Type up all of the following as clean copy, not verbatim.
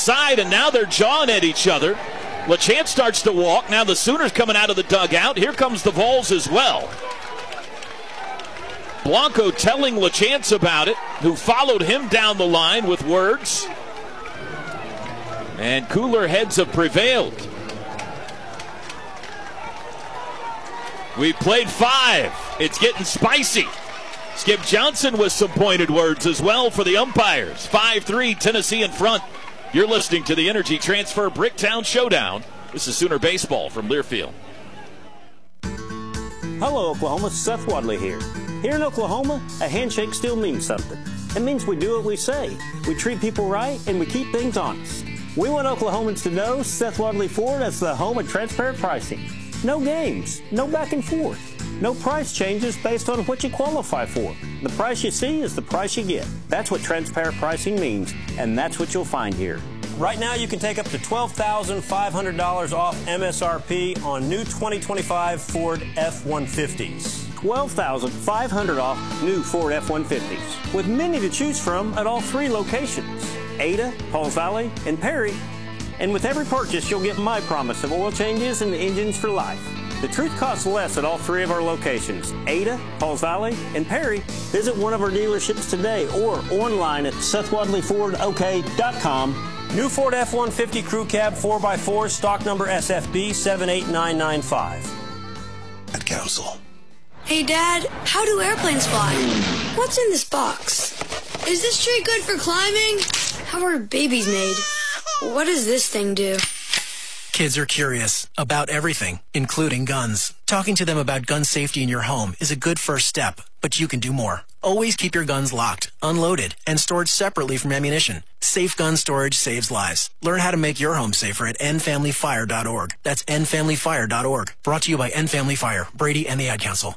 side, and now they're jawing at each other. LaChance starts to walk. Now the Sooners coming out of the dugout. Here comes the Vols as well. Blanco telling LaChance about it, who followed him down the line with words. And cooler heads have prevailed. We played 5. It's getting spicy. Skip Johnson with some pointed words as well for the umpires. 5-3, Tennessee in front. You're listening to the Energy Transfer Bricktown Showdown. This is Sooner Baseball from Learfield. Hello, Oklahoma. Seth Wadley here. Here in Oklahoma, a handshake still means something. It means we do what we say. We treat people right, and we keep things honest. We want Oklahomans to know Seth Wadley Ford as the home of transparent pricing. No games, no back and forth. No price changes based on what you qualify for. The price you see is the price you get. That's what transparent pricing means, and that's what you'll find here. Right now, you can take up to $12,500 off MSRP on new 2025 Ford F-150s. $12,500 off new Ford F-150s, with many to choose from at all 3 locations, Ada, Pauls Valley, and Perry. And with every purchase, you'll get my promise of oil changes and engines for life. The Truth costs less at all 3 of our locations, Ada, Pauls Valley, and Perry. Visit one of our dealerships today or online at SethWadleyFordOK.com. New Ford F-150 Crew Cab 4x4, stock number SFB 78995. Ad Council. Hey, Dad, how do airplanes fly? What's in this box? Is this tree good for climbing? How are babies made? What does this thing do? Kids are curious about everything, including guns. Talking to them about gun safety in your home is a good first step, but you can do more. Always keep your guns locked, unloaded, and stored separately from ammunition. Safe gun storage saves lives. Learn how to make your home safer at endfamilyfire.org. That's endfamilyfire.org. Brought to you by End Family Fire, Brady, and the Ad Council.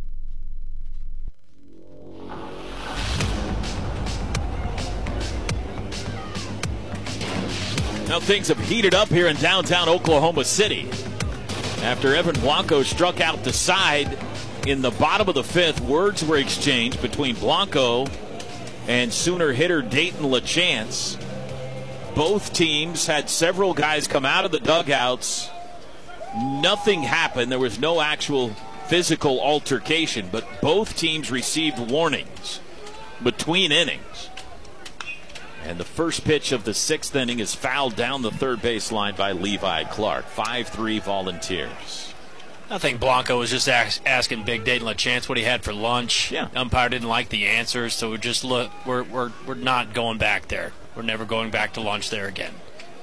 Now things have heated up here in downtown Oklahoma City. After Evan Blanco struck out the side in the bottom of the 5th, words were exchanged between Blanco and Sooner hitter Dayton LaChance. Both teams had several guys come out of the dugouts. Nothing happened. There was no actual physical altercation, but both teams received warnings between innings. And the first pitch of the 6th inning is fouled down the third baseline by Levi Clark. 5-3 Volunteers. I think Blanco was just asking Big Dayton LaChance what he had for lunch. Yeah. Umpire didn't like the answers, so we're not going back there. We're never going back to lunch there again.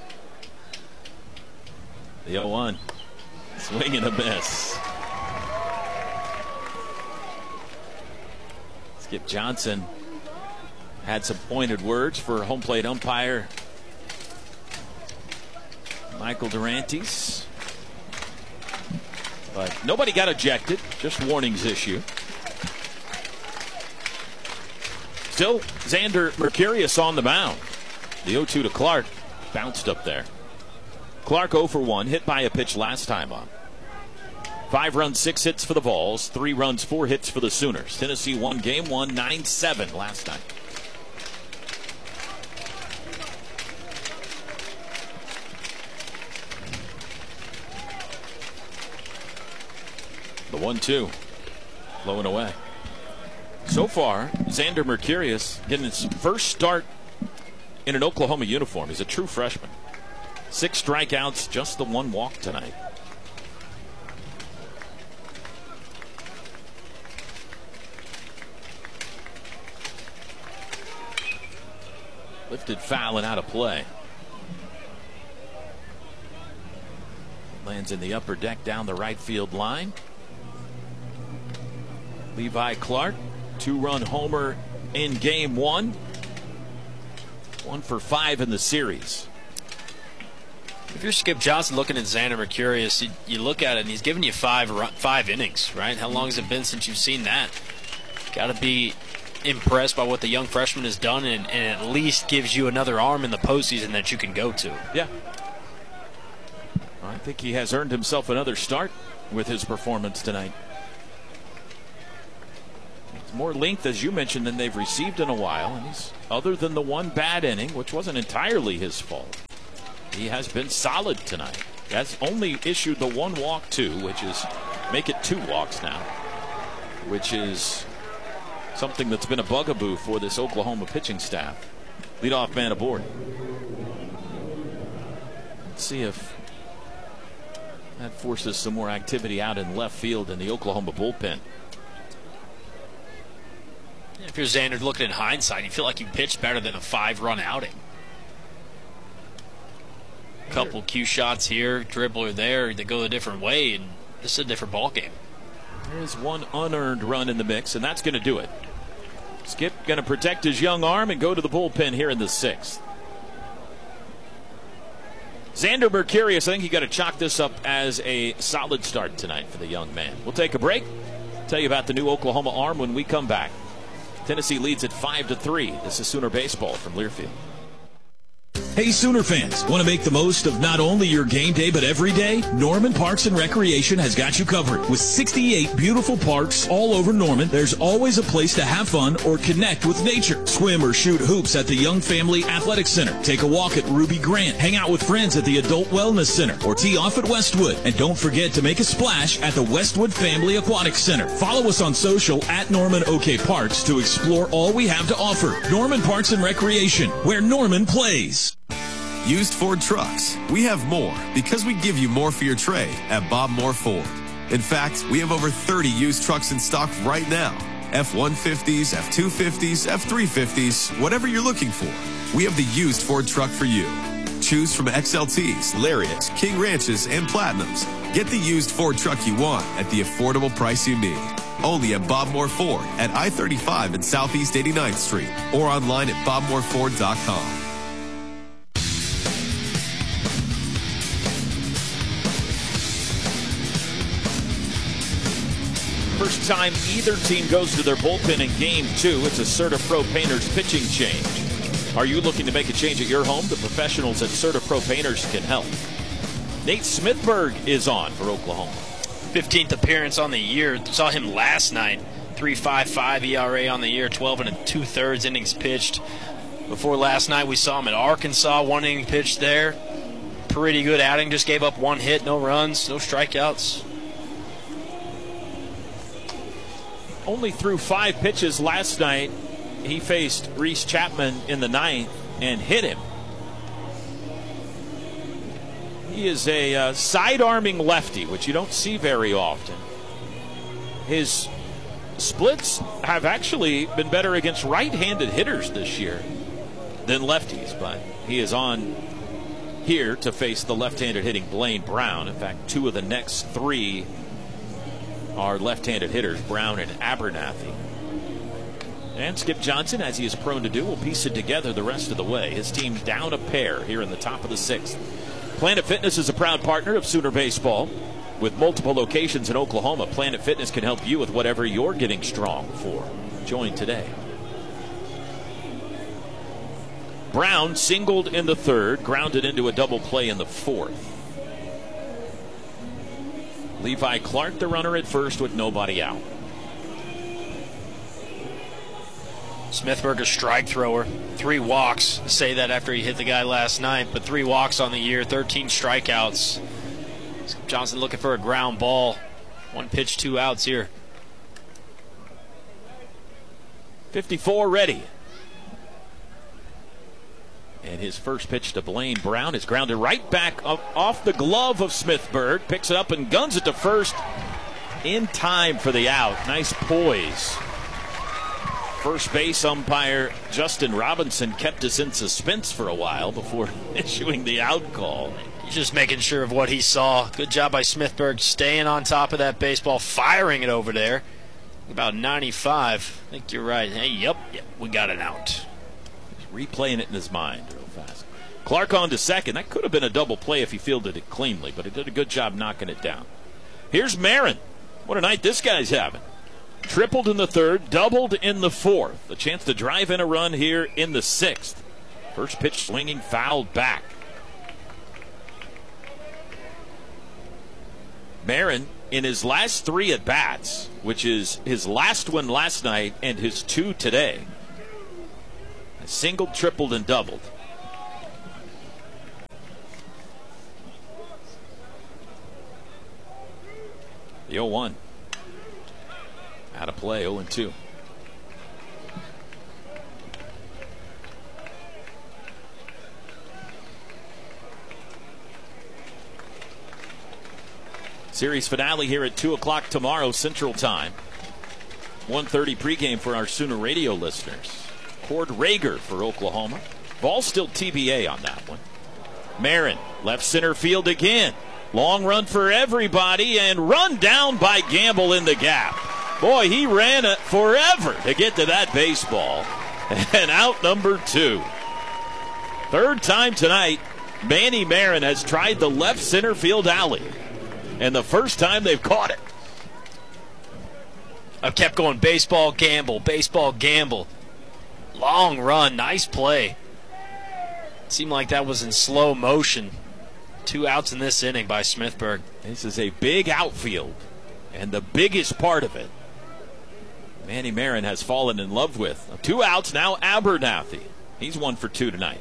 The 0-1. Swing and a miss. Skip Johnson had some pointed words for home plate umpire Michael Durantes. But nobody got ejected, just warnings issued. Still, Xander Mercurius on the mound. The 0-2 to Clark bounced up there. Clark 0 for 1, hit by a pitch last time up. 5 runs, 6 hits for the Vols, 3 runs, 4 hits for the Sooners. Tennessee won game 1, 9-7 last night. The 1-2 flowing away. So far, Xander Mercurius getting his first start in an Oklahoma uniform. He's a true freshman. 6 strikeouts, just the 1 walk tonight. Lifted foul and out of play. Lands in the upper deck down the right field line. Levi Clark, 2-run homer in game 1. 1 for 5 in the series. If you're Skip Johnson looking at Xander Mercurius, you look at it and he's giving you 5 innings, right? How long has it been since you've seen that? Got to be impressed by what the young freshman has done, and at least gives you another arm in the postseason that you can go to. Yeah. I think he has earned himself another start with his performance tonight. It's more length, as you mentioned, than they've received in a while. And he's, other than the 1 bad inning, which wasn't entirely his fault, he has been solid tonight. He has only issued the one walk too, which is make it 2 walks now, which is something that's been a bugaboo for this Oklahoma pitching staff. Leadoff man aboard. Let's see if that forces some more activity out in left field in the Oklahoma bullpen. If you're Xander looking in hindsight, you feel like you pitched better than a 5-run outing. Couple cue shots here, dribbler there, they go a different way, and this is a different ball game. There's one unearned run in the mix, and that's going to do it. Skip going to protect his young arm and go to the bullpen here in the 6th. Xander Mercurius, I think you got to chalk this up as a solid start tonight for the young man. We'll take a break. Tell you about the new Oklahoma arm when we come back. Tennessee leads at 5-3. This is Sooner Baseball from Learfield. Hey, Sooner fans, want to make the most of not only your game day but every day? Norman Parks and Recreation has got you covered. With 68 beautiful parks all over Norman, there's always a place to have fun or connect with nature. Swim or shoot hoops at the Young Family Athletic Center. Take a walk at Ruby Grant. Hang out with friends at the Adult Wellness Center or tee off at Westwood. And don't forget to make a splash at the Westwood Family Aquatic Center. Follow us on social at Norman OK Parks to explore all we have to offer. Norman Parks and Recreation, where Norman plays. Used Ford trucks. We have more because we give you more for your trade at Bob Moore Ford. In fact, we have over 30 used trucks in stock right now. F-150s, F-250s, F-350s, whatever you're looking for. We have the used Ford truck for you. Choose from XLTs, Lariats, King Ranches, and Platinums. Get the used Ford truck you want at the affordable price you need. Only at Bob Moore Ford at I-35 and Southeast 89th Street or online at bobmooreford.com. First time either team goes to their bullpen in Game 2, it's a CertaPro Painters pitching change. Are you looking to make a change at your home? The professionals at CertaPro Painters can help. Nate Smithberg is on for Oklahoma. 15th appearance on the year. Saw him last night. 3.55 ERA on the year, 12 2/3 innings pitched. Before last night, we saw him at Arkansas, 1 inning pitched there. Pretty good outing. Just gave up 1 hit, no runs, no strikeouts. Only threw 5 pitches last night. He faced Reese Chapman in the 9th and hit him. He is a side-arming lefty, which you don't see very often. His splits have actually been better against right-handed hitters this year than lefties, but he is on here to face the left-handed hitting Blaine Brown. In fact, 2 of the next 3 are left-handed hitters, Brown and Abernathy. And Skip Johnson, as he is prone to do, will piece it together the rest of the way. His team down a pair here in the top of the 6th. Planet Fitness is a proud partner of Sooner Baseball. With multiple locations in Oklahoma, Planet Fitness can help you with whatever you're getting strong for. Join today. Brown singled in the 3rd, grounded into a double play in the 4th. Levi Clark, the runner at first with nobody out. Smithberg, a strike thrower. 3 walks. I say that after he hit the guy last night, but 3 walks on the year, 13 strikeouts. Johnson looking for a ground ball. 1 pitch, 2 outs here. 54 ready. And his first pitch to Blaine Brown is grounded right back up off the glove of Smithberg. Picks it up and guns it to first in time for the out. Nice poise. First base umpire Justin Robinson kept us in suspense for a while before issuing the out call. He's just making sure of what he saw. Good job by Smithberg staying on top of that baseball, firing it over there. About 95. I think you're right. Hey, yep, we got an out. Replaying it in his mind real fast. Clark on to second. That could have been a double play if he fielded it cleanly, but he did a good job knocking it down. Here's Marin. What a night this guy's having. Tripled in the 3rd, doubled in the 4th. A chance to drive in a run here in the 6th. First pitch swinging, fouled back. Marin, in his last 3 at-bats, which is his last one last night and his 2 today, singled, tripled, and doubled. 0-1. Out of play, 0-2. Series finale here at 2 o'clock tomorrow Central Time. 1:30 pregame for our Sooner Radio listeners. Cord Rager for Oklahoma. Ball still TBA on that one. Marin, left center field again. Long run for everybody and run down by Gamble in the gap. Boy, he ran it forever to get to that baseball. And out number 2. Third time tonight, Manny Marin has tried the left center field alley. And the first time they've caught it. I've kept going baseball, gamble, baseball, gamble. Long run, nice play. Seemed like that was in slow motion. 2 outs in this inning by Smithburg. This is a big outfield, and the biggest part of it, Manny Marin has fallen in love with. 2 outs now, Abernathy. He's 1 for 2 tonight.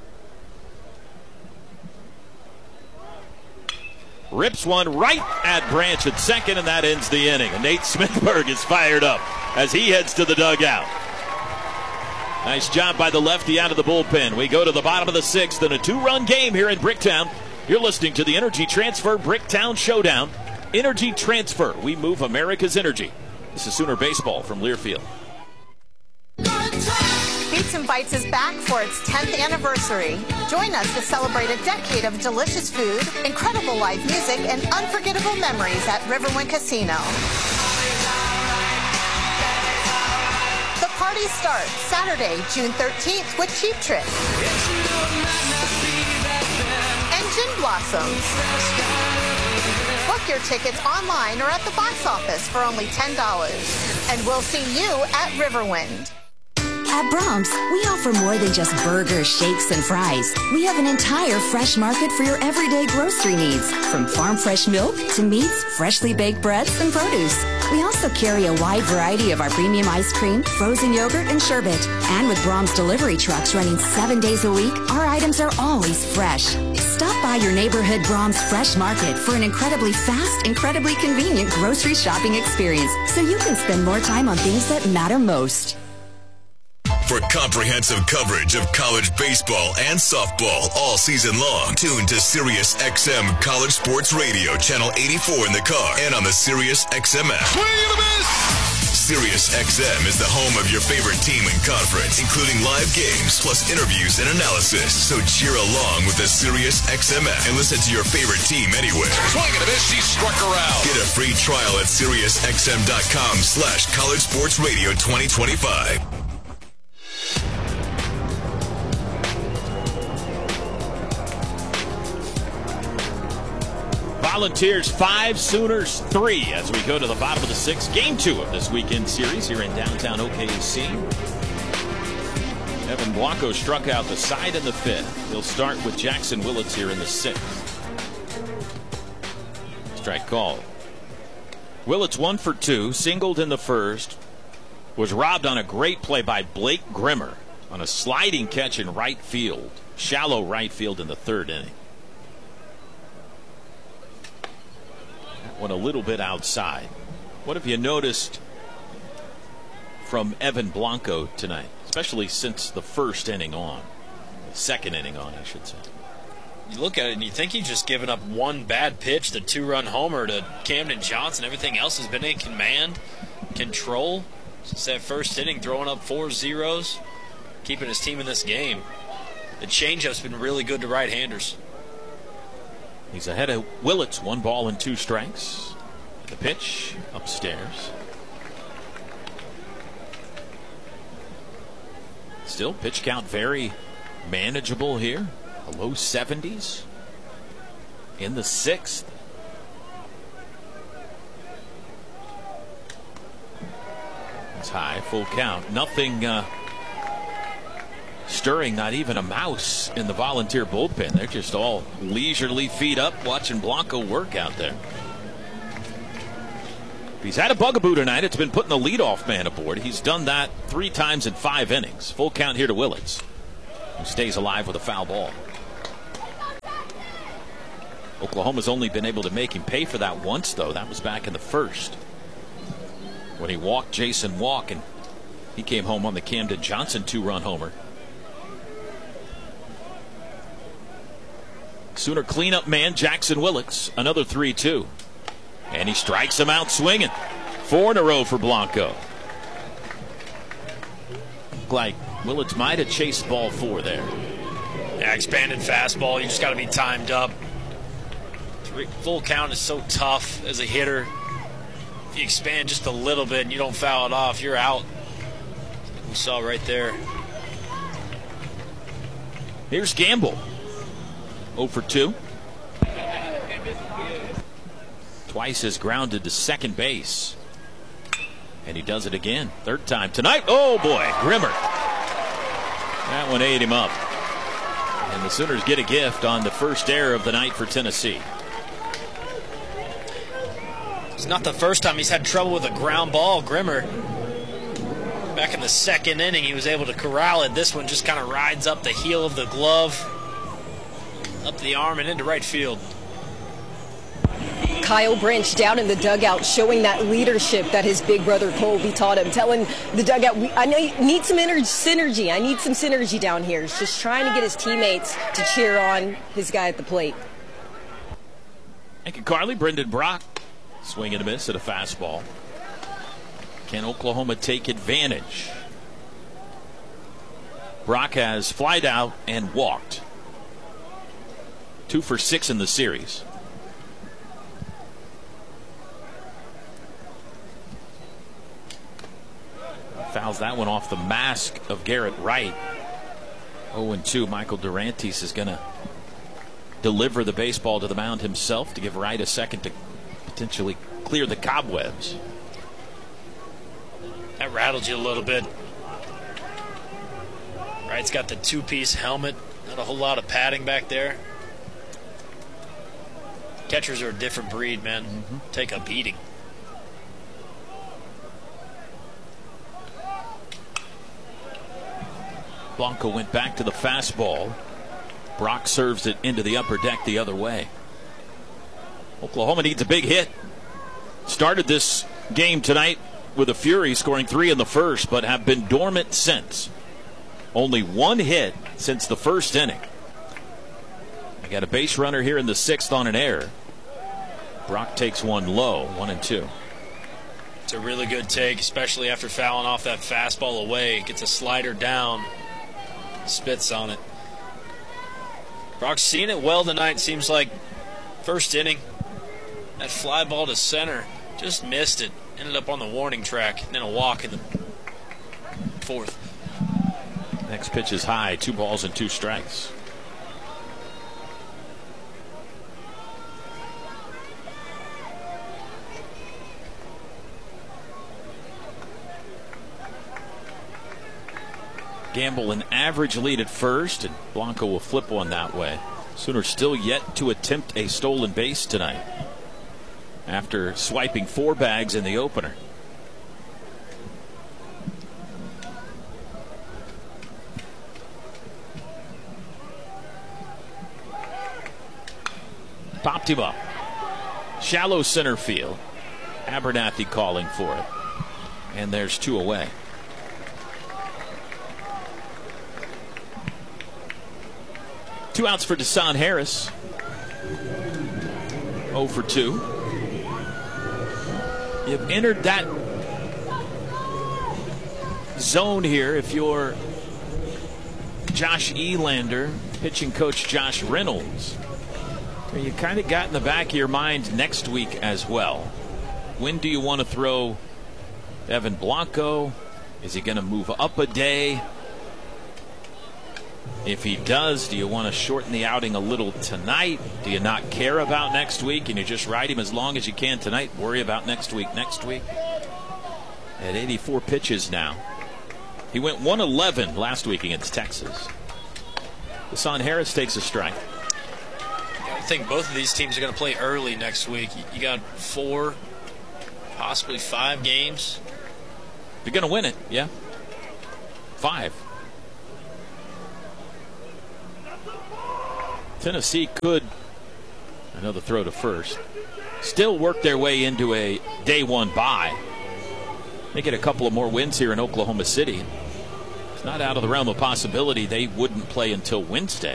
Rips one right at Branch at second, and that ends the inning. And Nate Smithburg is fired up as he heads to the dugout. Nice job by the lefty out of the bullpen. We go to the bottom of the 6th in a 2-run game here in Bricktown. You're listening to the Energy Transfer Bricktown Showdown. Energy Transfer. We move America's energy. This is Sooner Baseball from Learfield. Beats and Bites is back for its 10th anniversary. Join us to celebrate a decade of delicious food, incredible live music, and unforgettable memories at Riverwind Casino. The party starts Saturday, June 13th with Cheap Trick and Gin Blossoms. Book your tickets online or at the box office for only $10. And we'll see you at Riverwind. At Brahms, we offer more than just burgers, shakes, and fries. We have an entire fresh market for your everyday grocery needs, from farm fresh milk to meats, freshly baked breads, and produce. We also carry a wide variety of our premium ice cream, frozen yogurt, and sherbet. And with Brahms delivery trucks running 7 days a week, our items are always fresh. Stop by your neighborhood Brahms Fresh Market for an incredibly fast, incredibly convenient grocery shopping experience, so you can spend more time on things that matter most. For comprehensive coverage of college baseball and softball all season long, tune to Sirius XM College Sports Radio, channel 84 in the car and on the Sirius XM app. Swing and a miss! Sirius XM is the home of your favorite team and conference, including live games, plus interviews and analysis. So cheer along with the Sirius XM app and listen to your favorite team anywhere. Swing and a miss, he struck her out. Get a free trial at SiriusXM.com/College Sports Radio 2025. Volunteers 5, Sooners 3 as we go to the bottom of the 6th. Game 2 of this weekend series here in downtown OKC. Evan Blanco struck out the side in the 5th. He'll start with Jackson Willits here in the 6th. Strike call. Willits 1 for 2, singled in the 1st. Was robbed on a great play by Blake Grimmer on a sliding catch in right field. Shallow right field in the 3rd inning. Went a little bit outside. What have you noticed from Evan Blanco tonight, especially since the 1st inning on? The 2nd inning on, I should say. You look at it and you think he's just given up one bad pitch, the 2-run homer to Camden Johnson. Everything else has been in command, control. Since that 1st inning, throwing up 4 zeros, keeping his team in this game. The changeup's been really good to right-handers. He's ahead of Willits, 1 ball and 2 strikes. The pitch upstairs. Still pitch count very manageable here. A low 70s in the 6th. It's high, full count. Nothing stirring, not even a mouse in the Volunteer bullpen. They're just all leisurely feet up watching Blanco work out there. If he's had a bugaboo tonight, it's been putting the leadoff man aboard. He's done that 3 times in 5 innings. Full count here to Willits, who stays alive with a foul ball. Oklahoma's only been able to make him pay for that once, though. That was back in the first when he walked Jason Walk, and he came home on the Camden Johnson 2-run homer. Sooner cleanup man Jackson Willits, another 3-2. And he strikes him out swinging. 4 in a row for Blanco. Like Willits might have chased ball 4 there. Yeah, expanded fastball. You just got to be timed up. Full count is so tough as a hitter. If you expand just a little bit and you don't foul it off, you're out. We saw right there. Here's Gamble. 0 for 2. Twice is grounded to second base. And he does it again. Third time tonight. Oh, boy. Grimmer. That one ate him up. And the Sooners get a gift on the first error of the night for Tennessee. It's not the first time he's had trouble with a ground ball. Grimmer, back in the second inning, he was able to corral it. This one just kind of rides up the heel of the glove, up the arm, and into right field. Kyle Branch down in the dugout showing that leadership that his big brother Colby taught him, telling the dugout, I know you need some synergy. I need some synergy down here. He's just trying to get his teammates to cheer on his guy at the plate. Thank you, Carly. Brendan Brock, swing and a miss at a fastball. Can Oklahoma take advantage? Brock has flied out and walked. 2 for 6 in the series. Fouls that one off the mask of Garrett Wright. 0-2. Michael Durantes is going to deliver the baseball to the mound himself to give Wright a second to potentially clear the cobwebs. That rattled you a little bit. Wright's got the 2-piece helmet. Not a whole lot of padding back there. Catchers are a different breed, man. Take a beating. Blanco went back to the fastball. Brock serves it into the upper deck the other way. Oklahoma needs a big hit. Started this game tonight with a fury, scoring 3 in the first, but have been dormant since. Only 1 hit since the first inning. I got a base runner here in the 6th on an error. Brock takes one low, 1-2. It's a really good take, especially after fouling off that fastball away. Gets a slider down. Spits on it. Brock's seen it well tonight. Seems like first inning, that fly ball to center, just missed it. Ended up on the warning track, and then a walk in the 4th. Next pitch is high. 2 balls and 2 strikes. Gamble an average lead at first, and Blanco will flip one that way. Sooners still yet to attempt a stolen base tonight after swiping 4 bags in the opener. Popped him up. Shallow center field. Abernathy calling for it. And there's 2 away. Two outs for Desan Harris. 0 for 2. You've entered that zone here if you're Josh Elander, pitching coach Josh Reynolds. You kind of got in the back of your mind next week as well. When do you want to throw Evan Blanco? Is he going to move up a day? If he does, do you want to shorten the outing a little tonight? Do you not care about next week and you just ride him as long as you can tonight? Worry about next week. At 84 pitches now. He went 111 last week against Texas. Desan Harris takes a strike. I think both of these teams are going to play early next week. You got 4, possibly 5 games. You're going to win it, yeah. 5. Tennessee could Another throw to first. Still work their way into a day one bye. They get a couple of more wins here in Oklahoma City. It's not out of the realm of possibility they wouldn't play until Wednesday.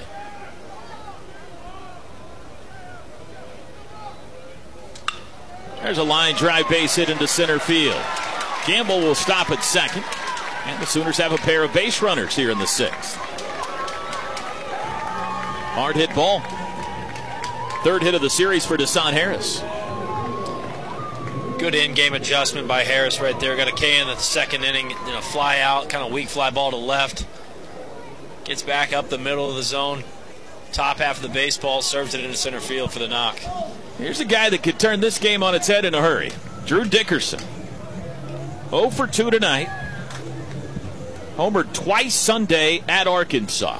There's a line drive base hit into center field. Gamble will stop at second. And the Sooners have a pair of base runners here in the sixth. Hard hit ball. Third hit of the series for Deshaun Harris. Good in-game adjustment by Harris right there. Got a K in the second inning. Fly out, kind of weak fly ball to left. Gets back up the middle of the zone. Top half of the baseball, serves it into center field for the knock. Here's a guy that could turn this game on its head in a hurry. Drew Dickerson. 0 for 2 tonight. Homered twice Sunday at Arkansas.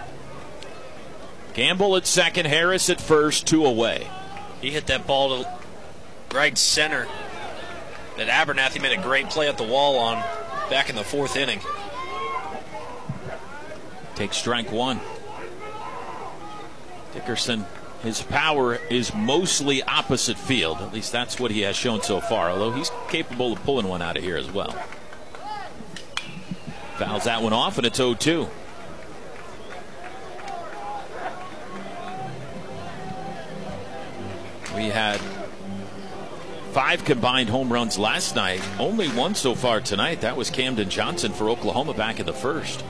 Gamble at second, Harris at first, 2 away. He hit that ball to right center that Abernathy made a great play at the wall on back in the fourth inning. Takes strike one. Dickerson, his power is mostly opposite field. At least that's what he has shown so far, although he's capable of pulling one out of here as well. Fouls that one off, and it's 0-2. We had 5 combined home runs last night. Only one so far tonight. That was Camden Johnson for Oklahoma back in the first.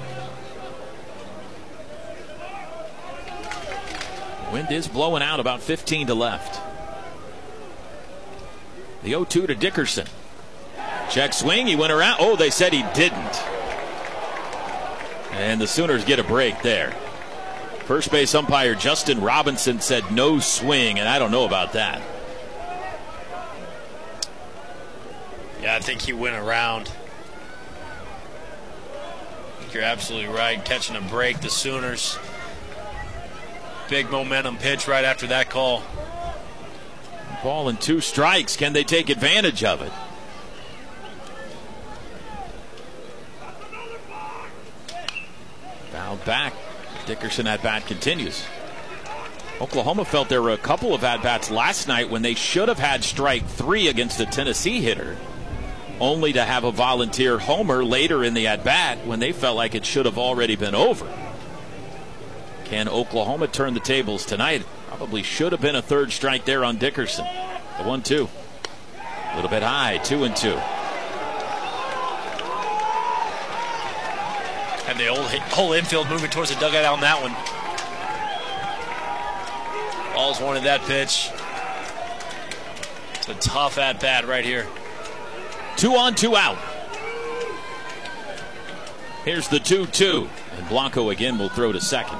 Wind is blowing out, about 15 to left. The 0-2 to Dickerson. Check swing, he went around. Oh, they said he didn't. And the Sooners get a break there. First base umpire Justin Robinson said no swing, and I don't know about that. Yeah, I think he went around. I think you're absolutely right. Catching a break, the Sooners. Big momentum pitch right after that call. Ball and 2 strikes. Can they take advantage of it? Fouled back. Dickerson at bat continues. Oklahoma felt there were a couple of at-bats last night when they should have had strike 3 against a Tennessee hitter, only to have a volunteer homer later in the at-bat when they felt like it should have already been over. Can Oklahoma turn the tables tonight? Probably should have been a third strike there on Dickerson. The 1-2. A little bit high, 2-2. And the whole infield moving towards the dugout on that one. Balls wanted that pitch. It's a tough at-bat right here. 2 on, 2 out. Here's the 2-2. And Blanco again will throw to second.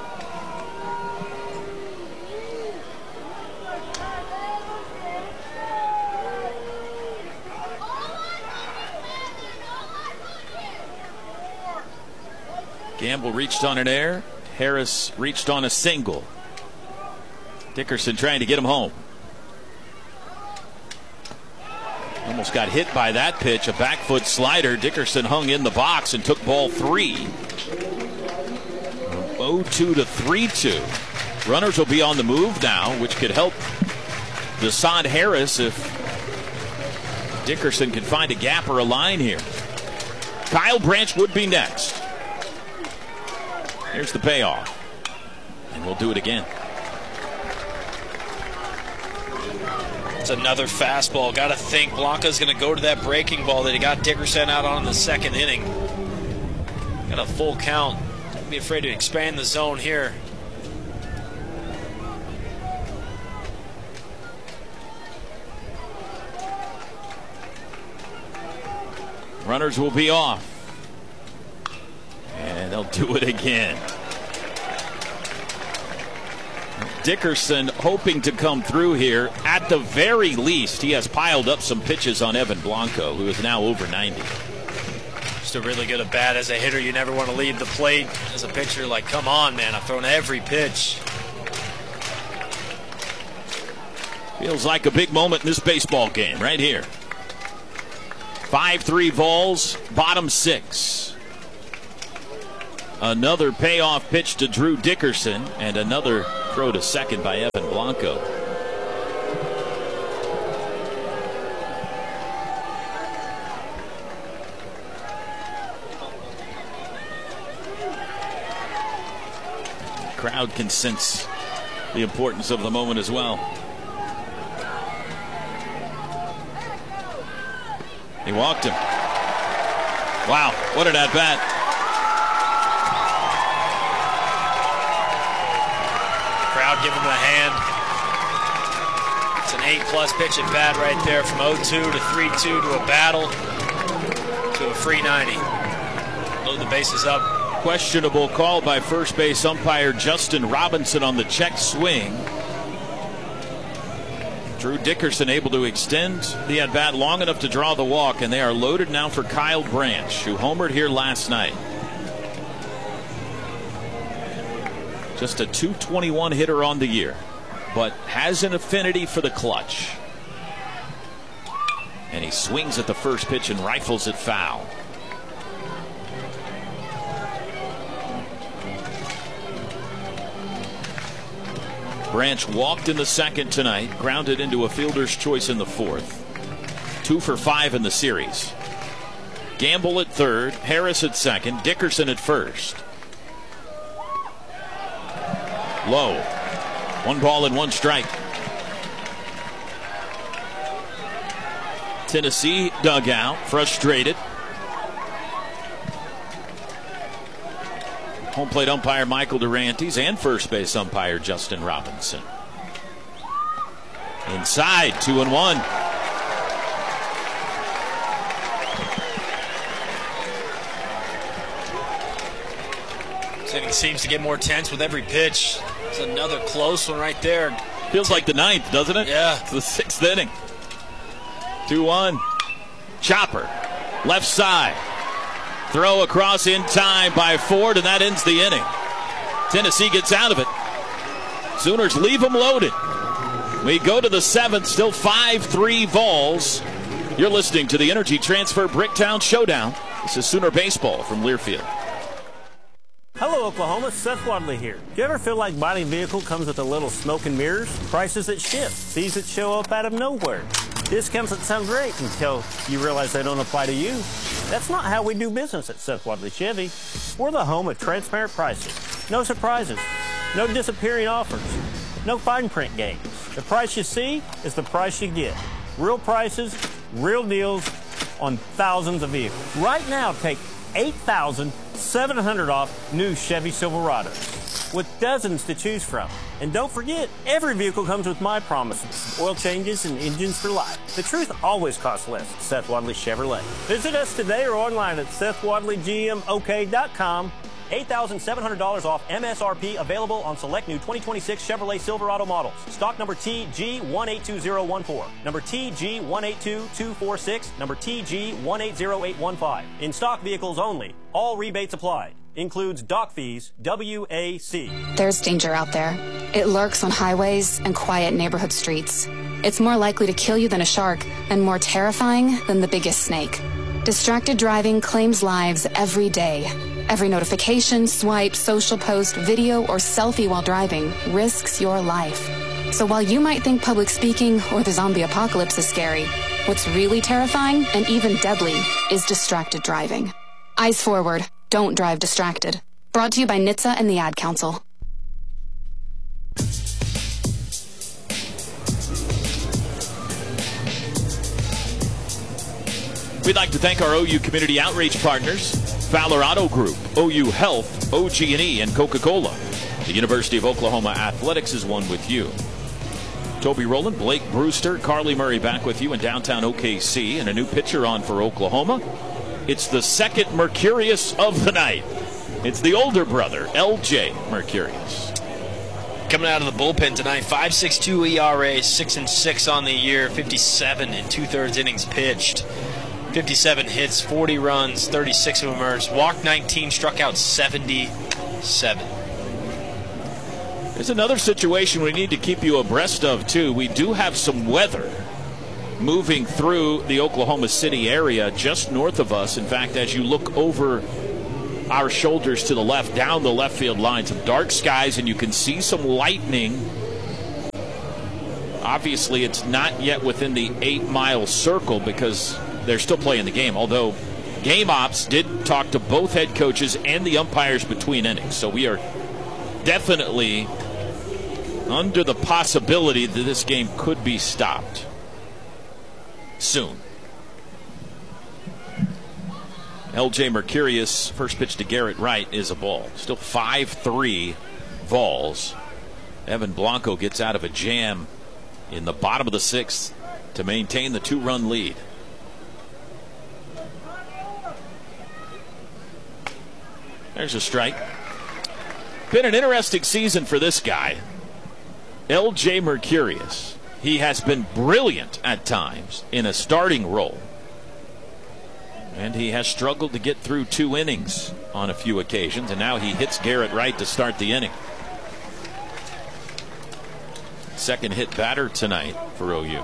Gamble reached on an error. Harris reached on a single. Dickerson trying to get him home. Almost got hit by that pitch. A back foot slider. Dickerson hung in the box and took ball 3. 0-2 to 3-2. Runners will be on the move now, which could help Deshaun Harris if Dickerson can find a gap or a line here. Kyle Branch would be next. Here's the payoff. And we'll do it again. It's another fastball. Got to think Blanca's going to go to that breaking ball that he got Dickerson out on in the second inning. Got a full count. Don't be afraid to expand the zone here. Runners will be off. And they'll do it again. Dickerson hoping to come through here. At the very least, he has piled up some pitches on Evan Blanco, who is now over 90. Just a really good at bat. As a hitter, you never want to leave the plate. As a pitcher, like, come on, man, I've thrown every pitch. Feels like a big moment in this baseball game right here. 5-3 Vols, bottom 6. Another payoff pitch to Drew Dickerson, and another throw to second by Evan Blanco. crowd can sense the importance of the moment as well. He walked him. Wow, what an at-bat. Crowd give him a hand. It's an 8+ pitch at bat right there, from 0-2 to 3-2 to a battle to a free 90. Load the bases up. Questionable call by first base umpire Justin Robinson on the check swing. Drew Dickerson able to extend the at-bat long enough to draw the walk, and they are loaded now for Kyle Branch, who homered here last night. Just a .221 hitter on the year, but has an affinity for the clutch. And he swings at the first pitch and rifles it foul. Branch walked in the second tonight, grounded into a fielder's choice in the fourth. 2 for 5 in the series. Gamble at third, Harris at second, Dickerson at first. Low. 1 ball and 1 strike. Tennessee dugout, frustrated. Home plate umpire Michael Durantes and first base umpire Justin Robinson. Inside, 2-1. This inning seems to get more tense with every pitch. It's another close one right there. Feels like the 9th, doesn't it? Yeah. It's the 6th inning. 2-1. Chopper, left side. Throw across in time by Ford, and that ends the inning. Tennessee gets out of it. Sooners leave them loaded. We go to the 7th, still 5-3 Vols. You're listening to the Energy Transfer Bricktown Showdown. This is Sooner Baseball from Learfield. Hello, Oklahoma. Seth Wadley here. Do you ever feel like buying a vehicle comes with a little smoke and mirrors? Prices that shift, fees that show up out of nowhere, discounts that sound great until you realize they don't apply to you? That's not how we do business at Seth Wadley Chevy. We're the home of transparent pricing. No surprises. No disappearing offers. No fine print games. The price you see is the price you get. Real prices, real deals on thousands of vehicles. Right now, take $8,700 off new Chevy Silverados with dozens to choose from. And don't forget, every vehicle comes with my promises. Oil changes and engines for life. The truth always costs less at Seth Wadley Chevrolet. Visit us today or online at SethWadleyGMOK.com. $8,700 off MSRP available on select new 2026 Chevrolet Silverado models. Stock number TG182014, number TG182246, number TG180815. In stock vehicles only. All rebates applied. Includes dock fees, WAC. There's danger out there. It lurks on highways and quiet neighborhood streets. It's more likely to kill you than a shark and more terrifying than the biggest snake. Distracted driving claims lives every day. Every notification, swipe, social post, video, or selfie while driving risks your life. So while you might think public speaking or the zombie apocalypse is scary, what's really terrifying and even deadly is distracted driving. Eyes forward. Don't drive distracted. Brought to you by NHTSA and the Ad Council. We'd like to thank our OU community outreach partners, Fowler Auto Group, OU Health, OG&E, and Coca-Cola. The University of Oklahoma Athletics is one with you. Toby Rowland, Blake Brewster, Carly Murray back with you in downtown OKC, and a new pitcher on for Oklahoma. It's the second Mercurius of the night. It's the older brother, LJ Mercurius. Coming out of the bullpen tonight, 5.62 ERA, 6-6 on the year, 57 and 2/3 innings pitched. 57 hits, 40 runs, 36 of them earned. Walked 19, struck out 77. There's another situation we need to keep you abreast of, too. We do have some weather moving through the Oklahoma City area just north of us. In fact, as you look over our shoulders to the left, down the left field line, some dark skies, and you can see some lightning. Obviously, it's not yet within the 8-mile circle because they're still playing the game, although Game Ops did talk to both head coaches and the umpires between innings. So we are definitely under the possibility that this game could be stopped soon. LJ Mercurius, first pitch to Garrett Wright is a ball. Still 5-3 Vols. Evan Blanco gets out of a jam in the bottom of the 6th to maintain the 2-run lead. There's a strike. Been an interesting season for this guy, LJ Mercurius. He has been brilliant at times in a starting role, and he has struggled to get through 2 innings on a few occasions, and now he hits Garrett Wright to start the inning. Second hit batter tonight for OU.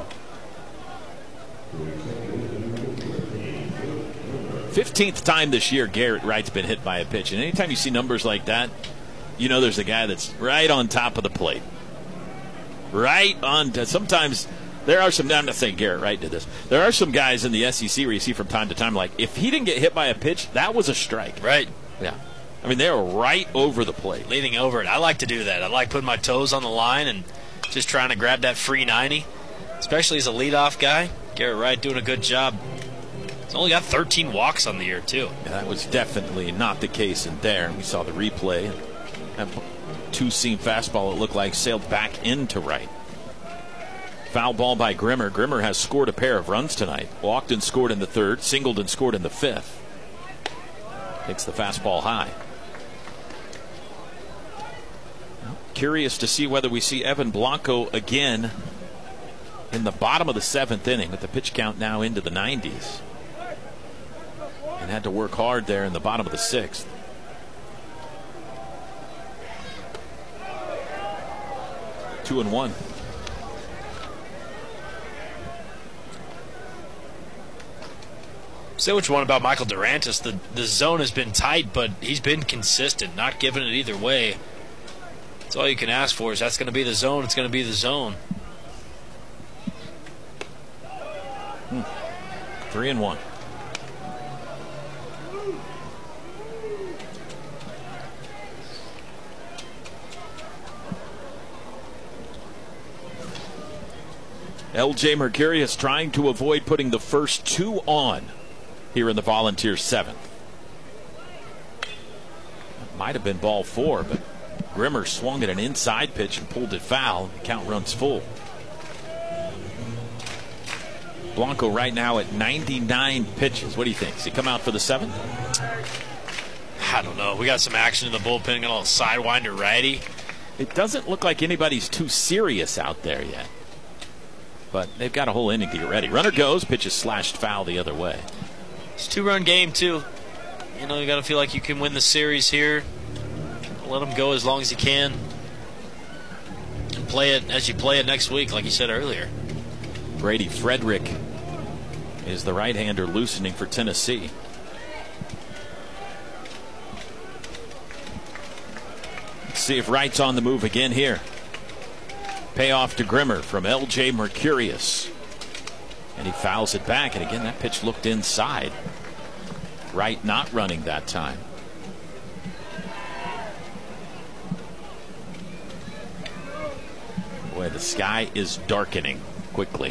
15th time this year Garrett Wright's been hit by a pitch, and anytime you see numbers like that, you know there's a guy that's right on top of the plate. Right on. Sometimes there are some, I'm not saying Garrett Wright did this. There are some guys in the SEC where you see from time to time, like, if he didn't get hit by a pitch, that was a strike. Right. Yeah. I mean, they were right over the plate. Leaning over it. I like to do that. I like putting my toes on the line and just trying to grab that free 90, especially as a leadoff guy. Garrett Wright doing a good job. He's only got 13 walks on the year, too. Yeah, that was definitely not the case in there. We saw the replay. That 2-seam fastball, it looked like, sailed back into Wright. Foul ball by Grimmer. Grimmer has scored a pair of runs tonight. Walked and scored in the 3rd. Singled and scored in the 5th. Takes the fastball high. Curious to see whether we see Evan Blanco again in the bottom of the 7th inning, with the pitch count now into the 90s. And had to work hard there in the bottom of the 6th. Two and one. Say what you want about Michael Durantis. The zone has been tight, but he's been consistent, not giving it either way. That's all you can ask for, is that's going to be the zone. It's going to be the zone. 3-1. LJ Mercurius trying to avoid putting the first 2 on here in the Volunteers 7th. Might have been ball 4, but Grimmer swung at an inside pitch and pulled it foul. The count runs full. Blanco right now at 99 pitches. What do you think? Does he come out for the 7th? I don't know. We got some action in the bullpen. Got a little sidewinder righty. It doesn't look like anybody's too serious out there yet. But they've got a whole inning to get ready. Runner goes, pitch is slashed foul the other way. It's a 2-run game, too. You know, you got to feel like you can win the series here. Let them go as long as you can. And play it as you play it next week, like you said earlier. Brady Frederick is the right-hander loosening for Tennessee. Let's see if Wright's on the move again here. Payoff to Grimmer from LJ Mercurius. And he fouls it back. And again, that pitch looked inside. Wright not running that time. Boy, the sky is darkening quickly.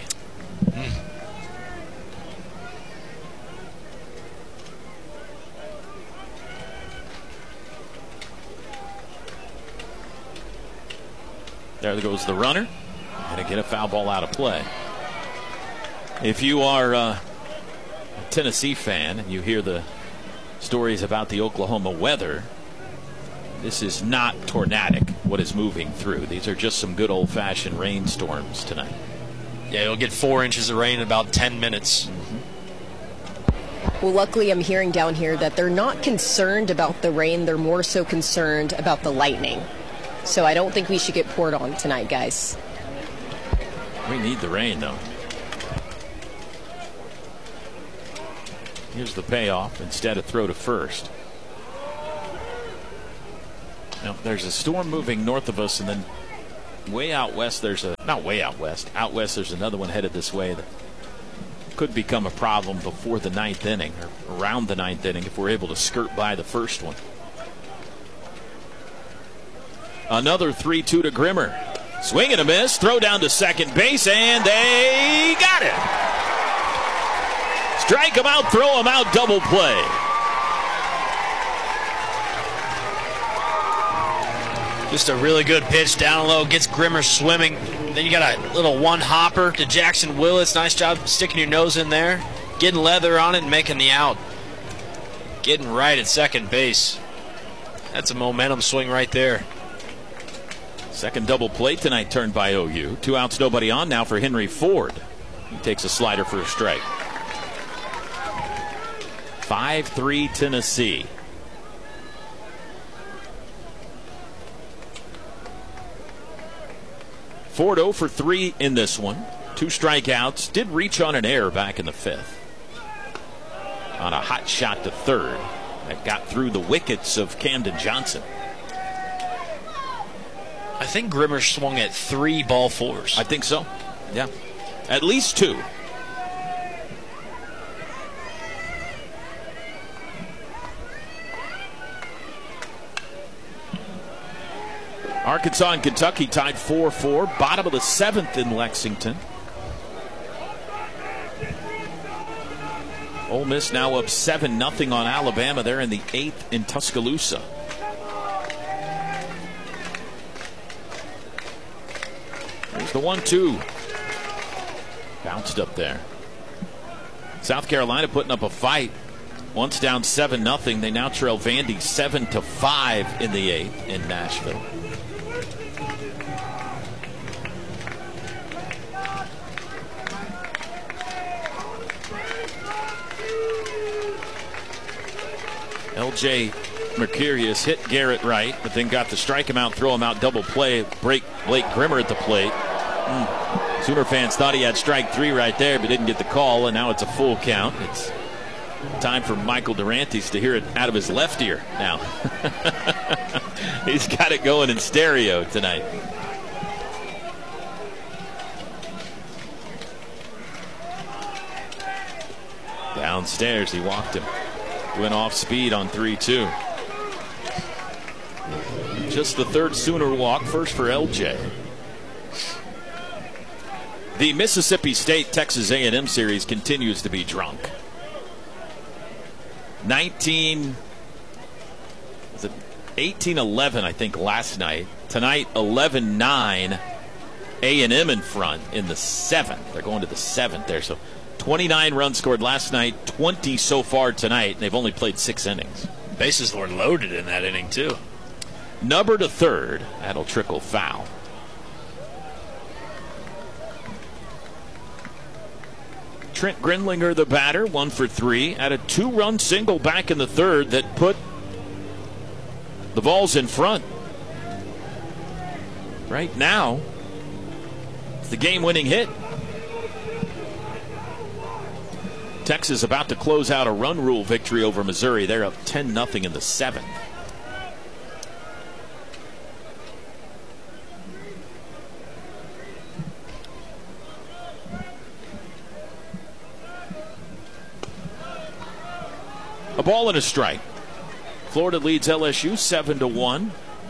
There goes the runner. Going to get a foul ball out of play. If you are a Tennessee fan and you hear the stories about the Oklahoma weather, this is not tornadic, what is moving through. These are just some good old-fashioned rainstorms tonight. Yeah, you'll get 4 inches of rain in about 10 minutes. Well, luckily I'm hearing down here that they're not concerned about the rain. They're more so concerned about the lightning. So I don't think we should get poured on tonight, guys. We need the rain, though. Here's the payoff. Instead of throw to first. Now, there's a storm moving north of us, and then way out west there's a, not way out west, out west there's another one headed this way that could become a problem before the 9th inning, or around the 9th inning, if we're able to skirt by the first one. Another 3-2 to Grimmer. Swing and a miss. Throw down to second base, and they got it. Strike him out, throw him out, double play. Just a really good pitch down low, gets Grimmer swimming. Then you got a little one hopper to Jackson Willis. Nice job sticking your nose in there, getting leather on it and making the out. Getting right at second base. That's a momentum swing right there. Second double play tonight turned by OU. 2 outs, nobody on now for Henry Ford. He takes a slider for a strike. 5-3 Tennessee. Ford 0 for 3 in this one. 2 strikeouts. Did reach on an error back in the 5th. On a hot shot to third that got through the wickets of Camden Johnson. I think Grimmer swung at 3 ball fours. I think so. Yeah. At least 2. Arkansas and Kentucky tied 4-4. Bottom of the 7th in Lexington. Ole Miss now up 7-0 on Alabama. They're in the 8th in Tuscaloosa. There's the 1-2. Bounced up there. South Carolina putting up a fight. Once down 7-0. They now trail Vandy 7-5 in the 8th in Nashville. L.J. Mercurius hit Garrett right, but then got to strike him out, throw him out, double play, break Blake Grimmer at the plate. Sooner fans thought he had strike 3 right there, but didn't get the call, and now it's a full count. It's time for Michael Durantes to hear it out of his left ear now. He's got it going in stereo tonight. Downstairs, he walked him. Went off speed on 3-2. Just the 3rd Sooner walk, first for LJ. The Mississippi State Texas A&M series continues to be drunk. 18-11 I think last night. Tonight 11-9. A&M in front in the 7th. They're going to the 7th there. So 29 runs scored last night, 20 so far tonight, and they've only played 6 innings. Bases were loaded in that inning, too. Number to third. That'll trickle foul. Trent Grinlinger, the batter, 1 for 3. Had a 2-run single back in the 3rd that put the Vols in front. Right now, it's the game-winning hit. Texas about to close out a run rule victory over Missouri. They're up 10-0 in the 7th. A ball and a strike. Florida leads LSU 7-1.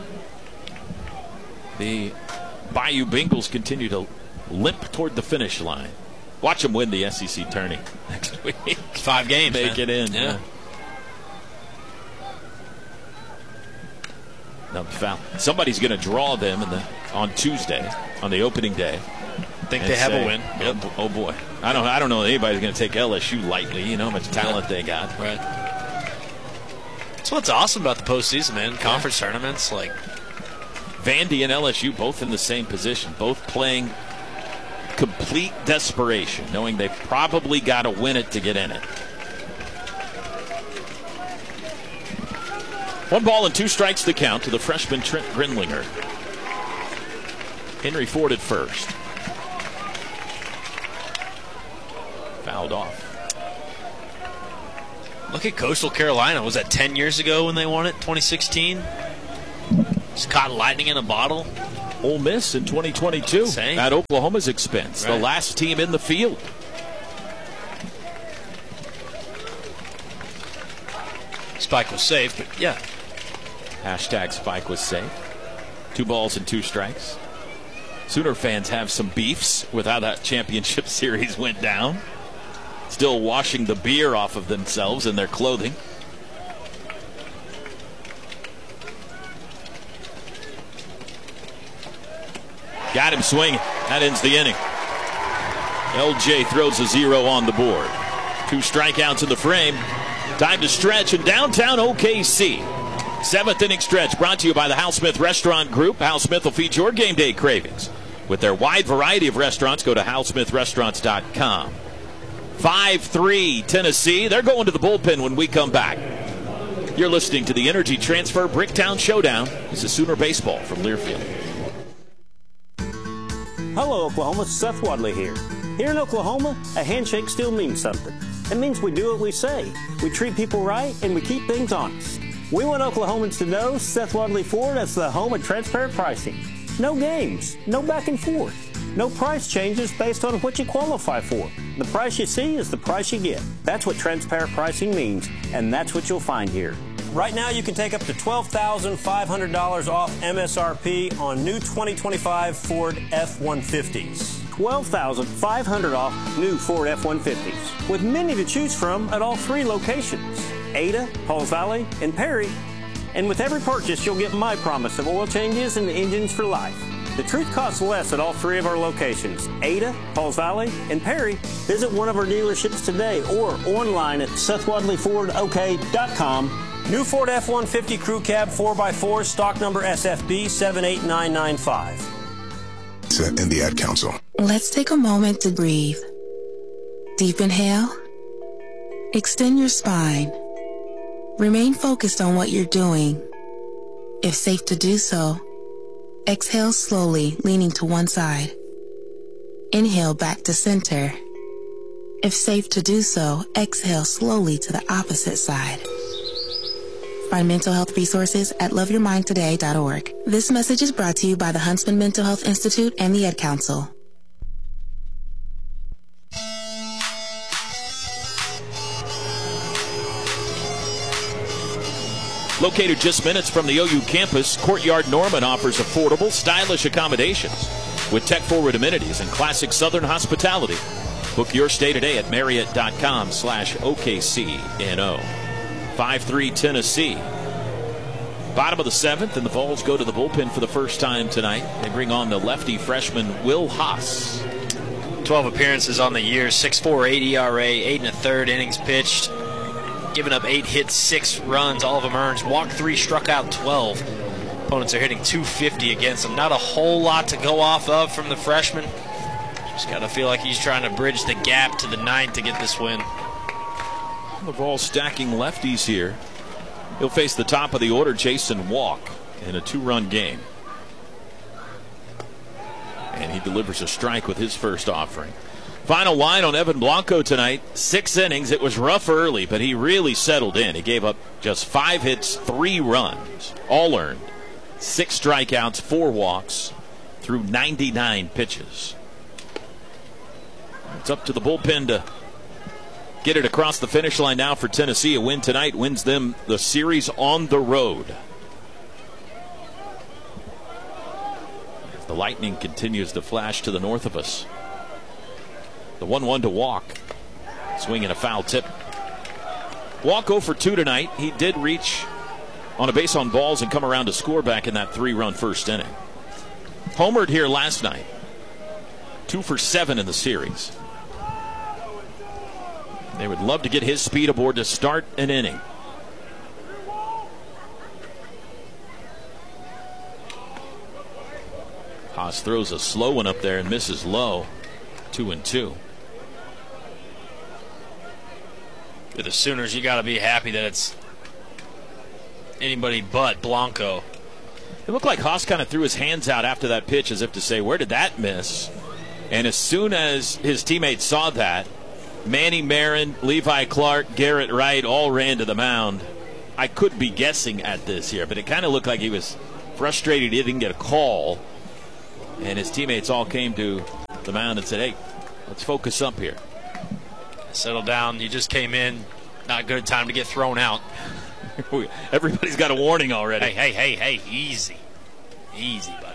The Bayou Bengals continue to limp toward the finish line. Watch them win the SEC tourney next week. It's 5 games. Make it in. Yeah. Another foul. Somebody's going to draw them on Tuesday, on the opening day. Think they have a win. Yep. Oh boy. I don't know that anybody's going to take LSU lightly. You know how much talent they got. Right. That's what's awesome about the postseason, man. Conference tournaments, like Vandy and LSU both in the same position, both playing complete desperation, knowing they've probably got to win it to get in it. 1 ball and 2 strikes to count to the freshman Trent Grinlinger. Henry Ford at first. Fouled off. Look at Coastal Carolina. Was that 10 years ago when they won it? 2016? Just caught lightning in a bottle. Ole Miss in 2022 at Oklahoma's expense. Right. The last team in the field. Spike was safe, but yeah. Hashtag Spike was safe. 2 balls and 2 strikes. Sooner fans have some beefs with how that championship series went down. Still washing the beer off of themselves and their clothing. Got him swinging. That ends the inning. LJ throws a 0 on the board. 2 strikeouts in the frame. Time to stretch in downtown OKC. 7th inning stretch brought to you by the Hal Smith Restaurant Group. Hal Smith will feed your game day cravings. With their wide variety of restaurants, go to halsmithrestaurants.com. 5-3 Tennessee. They're going to the bullpen when we come back. You're listening to the Energy Transfer Bricktown Showdown. This is Sooner Baseball from Learfield. Hello, Oklahoma. Seth Wadley here. Here in Oklahoma, a handshake still means something. It means we do what we say. We treat people right, and we keep things honest. We want Oklahomans to know Seth Wadley Ford is the home of transparent pricing. No games, no back and forth. No price changes based on what you qualify for. The price you see is the price you get. That's what transparent pricing means, and that's what you'll find here. Right now, you can take up to $12,500 off MSRP on new 2025 Ford F-150s. $12,500 off new Ford F-150s, with many to choose from at all 3 locations, Ada, Halls Valley, and Perry. And with every purchase, you'll get my promise of oil changes and engines for life. The truth costs less at all 3 of our locations, Ada, Halls Valley, and Perry. Visit one of our dealerships today or online at SethWadleyFordOK.com. New Ford F-150 Crew Cab 4x4, stock number SFB 78995. And the Ad Council. Let's take a moment to breathe. Deep inhale. Extend your spine. Remain focused on what you're doing. If safe to do so, exhale slowly, leaning to one side. Inhale back to center. If safe to do so, exhale slowly to the opposite side. Find mental health resources at loveyourmindtoday.org. This message is brought to you by the Huntsman Mental Health Institute and the Ad Council. Located just minutes from the OU campus, Courtyard Norman offers affordable, stylish accommodations with tech-forward amenities and classic Southern hospitality. Book your stay today at Marriott.com/OKCNO. 5-3 Tennessee. Bottom of the 7th, and the Vols go to the bullpen for the first time tonight. They bring on the lefty freshman Will Haas. 12 appearances on the year, 6.48 ERA, 8 1/3 innings pitched. Giving up 8 hits, 6 runs, all of them earned. Walked 3, struck out 12. Opponents are hitting .250 against him. Not a whole lot to go off of from the freshman. Just got to feel like he's trying to bridge the gap to the 9th to get this win. The Vols stacking lefties here. He'll face the top of the order, Jason Walk, in a 2-run game. And he delivers a strike with his first offering. Final line on Evan Blanco tonight, 6 innings. It was rough early, but he really settled in. He gave up just 5 hits, 3 runs, all earned. 6 strikeouts, 4 walks through 99 pitches. It's up to the bullpen to get it across the finish line now for Tennessee. A win tonight wins them the series on the road. The lightning continues to flash to the north of us. The 1-1 to Walk. Swing and a foul tip. Walk 0 for 2 tonight. He did reach on a base on balls and come around to score back in that 3-run first inning. Homered here last night. 2 for 7 in the series. They would love to get his speed aboard to start an inning. Haas throws a slow one up there and misses low. 2-2. For the Sooners, you got to be happy that it's anybody but Blanco. It looked like Haas kind of threw his hands out after that pitch as if to say, where did that miss? And as soon as his teammates saw that, Manny Marin, Levi Clark, Garrett Wright all ran to the mound. I could be guessing at this here, but it kind of looked like he was frustrated he didn't get a call. And his teammates all came to the mound and said, hey, let's focus up here. Settle down. You just came in. Not good time to get thrown out. Everybody's got a warning already. Hey, easy. Easy, buddy.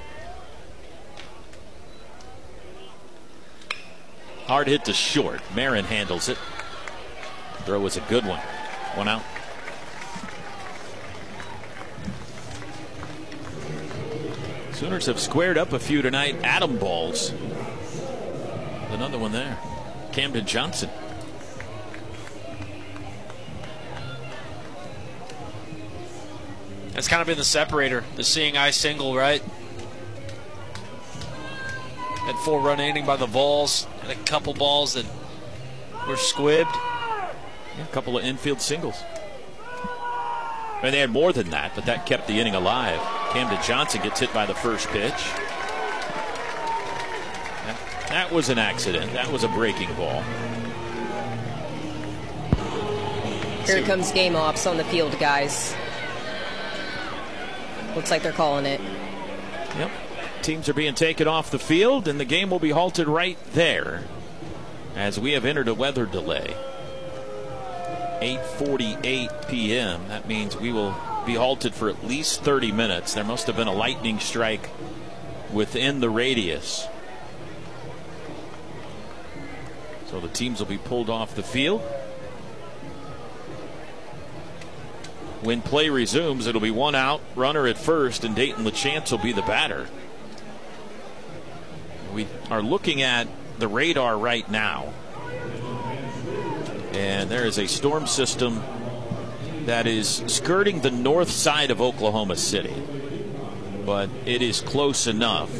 Hard hit to short. Marin handles it. Throw was a good one. One out. Sooners have squared up a few tonight. Adam balls. Another one there. Camden Johnson. That's kind of been the separator, the seeing eye single, right? Had 4-run inning by the Vols. Had a couple balls that were squibbed. Yeah, a couple of infield singles. And they had more than that, but that kept the inning alive. Camden Johnson gets hit by the first pitch. That was an accident. That was a breaking ball. Here comes game ops on the field, guys. Looks like they're calling it. Yep. Teams are being taken off the field, and the game will be halted right there as we have entered a weather delay. 8:48 p.m. That means we will be halted for at least 30 minutes. There must have been a lightning strike within the radius. So the teams will be pulled off the field. When play resumes, it'll be 1 out, runner at first, and Dayton LaChance will be the batter. We are looking at the radar right now, and there is a storm system that is skirting the north side of Oklahoma City, but it is close enough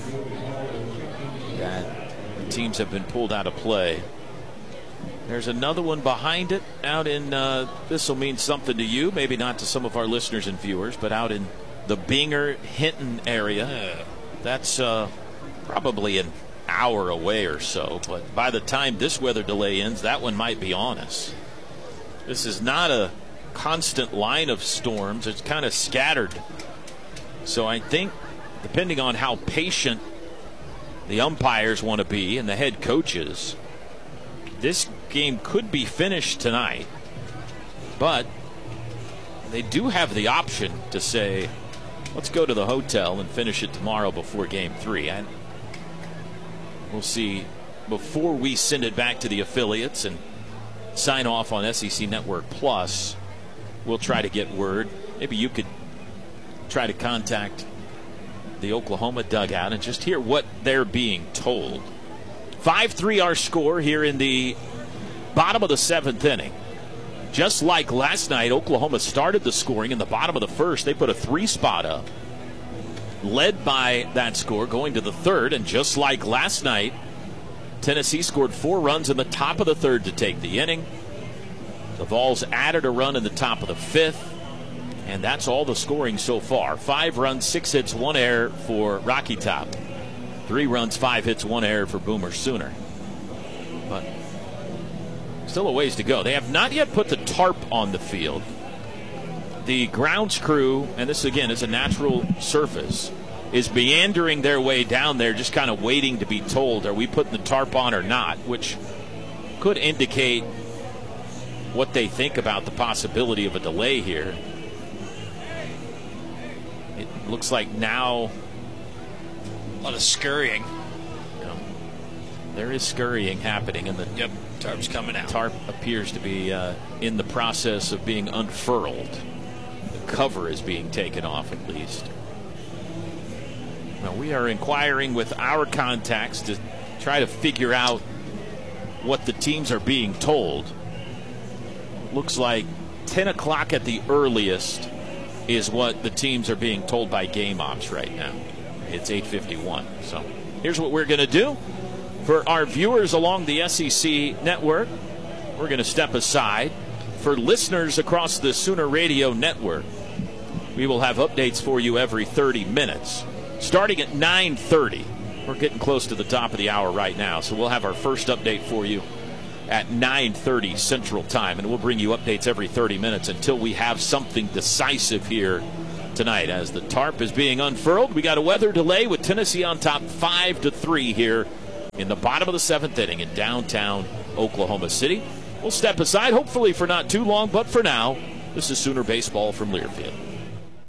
that the teams have been pulled out of play. There's another one behind it out in, this will mean something to you, maybe not to some of our listeners and viewers, but out in the Binger-Hinton area. That's probably an hour away or so, but by the time this weather delay ends, that one might be on us. This is not a constant line of storms. It's kind of scattered. So I think, depending on how patient the umpires want to be and the head coaches, this game could be finished tonight, but they do have the option to say, let's go to the hotel and finish it tomorrow before game 3. And we'll see before we send it back to the affiliates and sign off on SEC Network Plus. We'll try to get word. Maybe you could try to contact the Oklahoma dugout and just hear what they're being told. 5-3 our score here in the bottom of the 7th inning. Just like last night, Oklahoma started the scoring in the bottom of the first. They put a 3 spot up, led by that score going to the 3rd, and just like last night, Tennessee scored 4 runs in the top of the 3rd to take the inning. The Vols added a run in the top of the 5th, and that's all the scoring so far. 5 runs, 6 hits, 1 error for Rocky Top. 3 runs, 5 hits, 1 error for Boomer Sooner. But still a ways to go. They have not yet put the tarp on the field. The grounds crew, and this again is a natural surface, is meandering their way down there, just kind of waiting to be told, are we putting the tarp on or not, which could indicate what they think about the possibility of a delay here. It looks like now a lot of scurrying. There is scurrying happening, and the tarp's coming out. Tarp appears to be in the process of being unfurled. The cover is being taken off, at least. Now, we are inquiring with our contacts to try to figure out what the teams are being told. Looks like 10 o'clock at the earliest is what the teams are being told by game ops right now. It's 8:51. So here's what we're going to do. For our viewers along the SEC network, we're going to step aside. For listeners across the Sooner Radio network, we will have updates for you every 30 minutes. Starting at 9:30. We're getting close to the top of the hour right now, so we'll have our first update for you at 9:30 Central Time, and we'll bring you updates every 30 minutes until we have something decisive here tonight. As the tarp is being unfurled, we got a weather delay with Tennessee on top 5-3 here in the bottom of the 7th inning in downtown Oklahoma City. We'll step aside, hopefully for not too long, but for now, this is Sooner Baseball from Learfield.